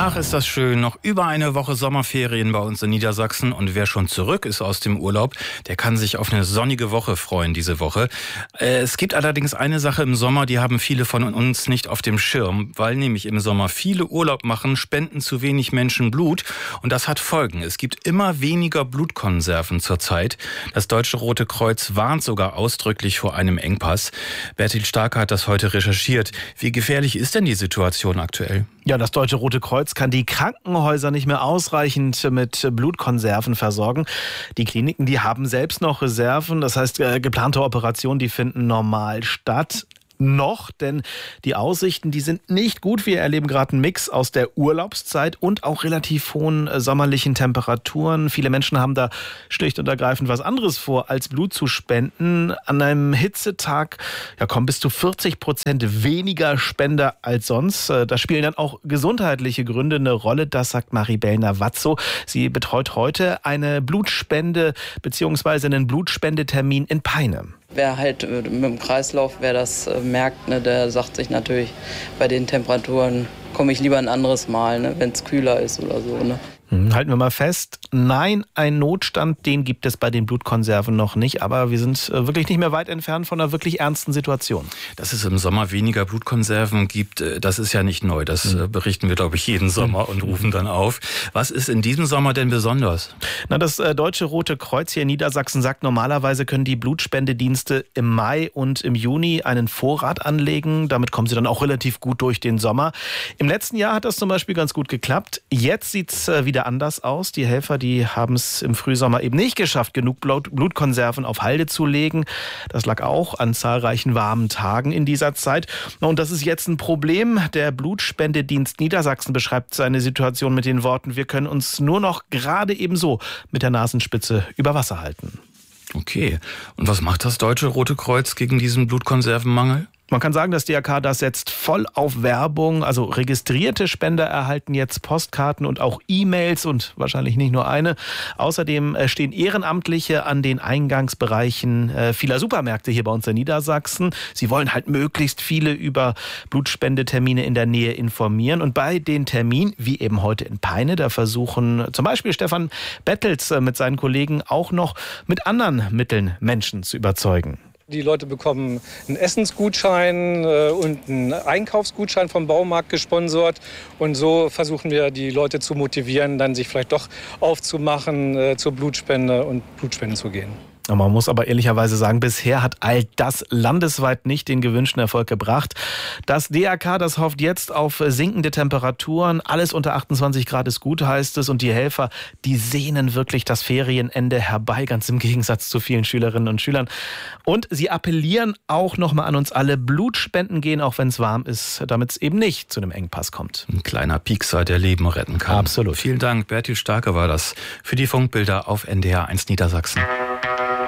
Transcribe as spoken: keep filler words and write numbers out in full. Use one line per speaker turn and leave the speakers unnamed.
Ach, ist das schön. Noch über eine Woche Sommerferien bei uns in Niedersachsen. Und wer schon zurück ist aus dem Urlaub, der kann sich auf eine sonnige Woche freuen diese Woche. Es gibt allerdings eine Sache im Sommer, die haben viele von uns nicht auf dem Schirm, weil nämlich im Sommer viele Urlaub machen, spenden zu wenig Menschen Blut. Und das hat Folgen. Es gibt immer weniger Blutkonserven zurzeit. Das Deutsche Rote Kreuz warnt sogar ausdrücklich vor einem Engpass. Bertil Starke hat das heute recherchiert. Wie gefährlich ist denn die Situation aktuell?
Ja, das Deutsche Rote Kreuz kann die Krankenhäuser nicht mehr ausreichend mit Blutkonserven versorgen. Die Kliniken, die haben selbst noch Reserven. Das heißt, geplante Operationen, die finden normal statt. Noch, denn die Aussichten, die sind nicht gut. Wir erleben gerade einen Mix aus der Urlaubszeit und auch relativ hohen äh, sommerlichen Temperaturen. Viele Menschen haben da schlicht und ergreifend was anderes vor, als Blut zu spenden. An einem Hitzetag ja, kommen bis zu vierzig Prozent weniger Spender als sonst. Äh, da spielen dann auch gesundheitliche Gründe eine Rolle. Das sagt Maribel Navazzo. Sie betreut heute eine Blutspende bzw. einen Blutspendetermin in Peine.
Wer halt mit dem Kreislauf, wer das merkt, ne, der sagt sich natürlich, bei den Temperaturen komme ich lieber ein anderes Mal, ne, wenn es kühler ist oder so. Ne.
Halten wir mal fest, nein, ein Notstand, den gibt es bei den Blutkonserven noch nicht, aber wir sind wirklich nicht mehr weit entfernt von einer wirklich ernsten Situation.
Dass es im Sommer weniger Blutkonserven gibt, das ist ja nicht neu. Das mhm. berichten wir, glaube ich, jeden Sommer und rufen dann auf. Was ist in diesem Sommer denn besonders?
Na, das Deutsche Rote Kreuz hier in Niedersachsen sagt, normalerweise können die Blutspendedienste im Mai und im Juni einen Vorrat anlegen. Damit kommen sie dann auch relativ gut durch den Sommer. Im letzten Jahr hat das zum Beispiel ganz gut geklappt. Jetzt sieht es wieder anders aus. Die Helfer, die haben es im Frühsommer eben nicht geschafft, genug Blutkonserven auf Halde zu legen. Das lag auch an zahlreichen warmen Tagen in dieser Zeit. Und das ist jetzt ein Problem. Der Blutspendedienst Niedersachsen beschreibt seine Situation mit den Worten: Wir können uns nur noch gerade ebenso mit der Nasenspitze über Wasser halten.
Okay. Und was macht das Deutsche Rote Kreuz gegen diesen Blutkonservenmangel?
Man kann sagen, das D R K, das setzt voll auf Werbung. Also registrierte Spender erhalten jetzt Postkarten und auch E-Mails und wahrscheinlich nicht nur eine. Außerdem stehen Ehrenamtliche an den Eingangsbereichen vieler Supermärkte hier bei uns in Niedersachsen. Sie wollen halt möglichst viele über Blutspendetermine in der Nähe informieren. Und bei den Terminen, wie eben heute in Peine, da versuchen zum Beispiel Stefan Bettels mit seinen Kollegen auch noch mit anderen Mitteln Menschen zu überzeugen.
Die Leute bekommen einen Essensgutschein und einen Einkaufsgutschein vom Baumarkt gesponsert. Und so versuchen wir, die Leute zu motivieren, dann sich vielleicht doch aufzumachen, zur Blutspende und Blutspenden zu gehen.
Man muss aber ehrlicherweise sagen, bisher hat all das landesweit nicht den gewünschten Erfolg gebracht. Das D R K, das hofft jetzt auf sinkende Temperaturen. Alles unter achtundzwanzig Grad ist gut, heißt es. Und die Helfer, die sehnen wirklich das Ferienende herbei, ganz im Gegensatz zu vielen Schülerinnen und Schülern. Und sie appellieren auch nochmal an uns alle: Blutspenden gehen, auch wenn es warm ist, damit es eben nicht zu einem Engpass kommt.
Ein kleiner Piekser, der Leben retten kann.
Absolut.
Vielen Dank, Bertil Starke war das für die Funkbilder auf N D R eins Niedersachsen.